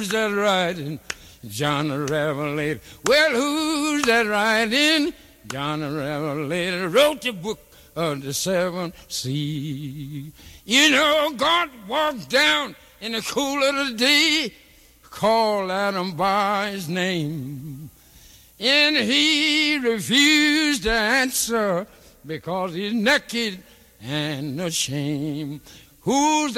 who's that riding? John the Revelator. Well, who's that riding? John the Revelator wrote the book of the seven seas. You know, God walked down in the cool of the day, called Adam by his name, and he refused to answer because he's naked and ashamed. Who's